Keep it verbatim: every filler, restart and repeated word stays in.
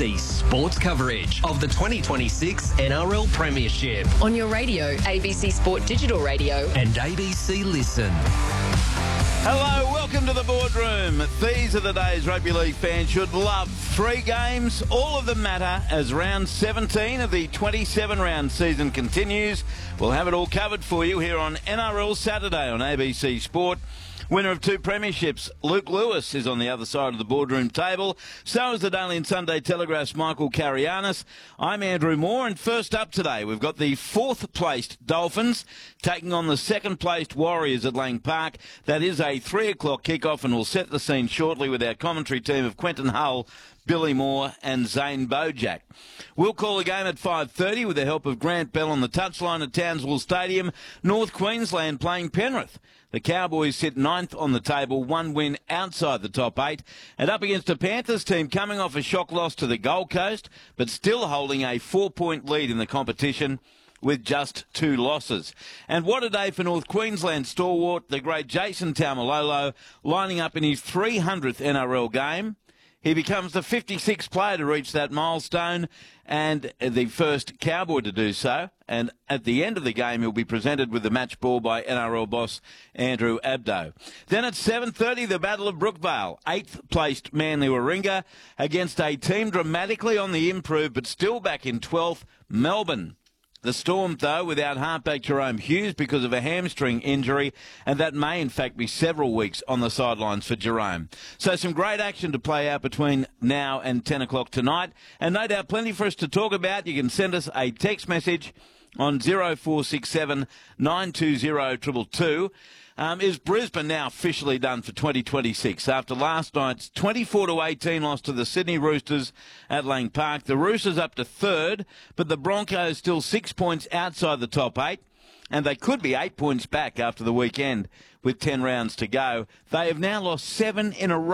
C sports coverage of the twenty twenty-six N R L Premiership on your radio, A B C Sport Digital Radio and A B C Listen. Hello, welcome to the boardroom. These are the days rugby league fans should love. Three games, all of them matter as round seventeen of the twenty-seven round season continues. We'll have it all covered for you here on N R L Saturday on A B C Sport. Winner of two premierships, Luke Lewis, is on the other side of the boardroom table. So is the Daily and Sunday Telegraph's Michael Carianis. I'm Andrew Moore, and first up today, we've got the fourth-placed Dolphins taking on the second-placed Warriors at Lang Park. That is a three o'clock kickoff, and we'll set the scene shortly with our commentary team of Quentin Hull, Billy Moore and Zane Bojack. We'll call the game at five thirty with the help of Grant Bell on the touchline at Townsville Stadium. North Queensland playing Penrith. The Cowboys sit ninth on the table, one win outside the top eight, and up against a Panthers team coming off a shock loss to the Gold Coast, but still holding a four-point lead in the competition with just two losses. And what a day for North Queensland stalwart, the great Jason Taumalolo, lining up in his three hundredth N R L game. He becomes the fifty-sixth player to reach that milestone and the first Cowboy to do so. And at the end of the game, he'll be presented with the match ball by N R L boss Andrew Abdo. Then at seven thirty, the Battle of Brookvale. eighth-placed Manly Warringah against a team dramatically on the improve, but still back in twelfth, Melbourne. The Storm, though, without halfback Jerome Hughes because of a hamstring injury, and that may, in fact, be several weeks on the sidelines for Jerome. So some great action to play out between now and ten o'clock tonight, and no doubt plenty for us to talk about. You can send us a text message on zero four six seven nine two zero two two two. Um, is Brisbane now officially done for twenty twenty-six after last night's twenty-four to eighteen loss to the Sydney Roosters at Lang Park? The Roosters up to third, but the Broncos still six points outside the top eight, and they could be eight points back after the weekend with ten rounds to go. They have now lost seven in a row.